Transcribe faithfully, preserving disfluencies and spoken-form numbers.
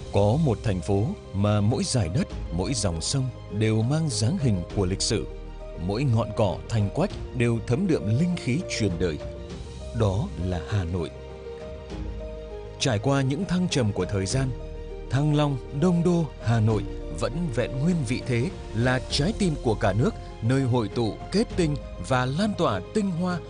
Có một thành phố mà mỗi dải đất, mỗi dòng sông đều mang dáng hình của lịch sử. Mỗi ngọn cỏ thành quách đều thấm đượm linh khí truyền đời. Đó là Hà Nội. Trải qua những thăng trầm của thời gian, Thăng Long, Đông Đô, Hà Nội vẫn vẹn nguyên vị thế là trái tim của cả nước, nơi hội tụ, kết tinh và lan tỏa tinh hoa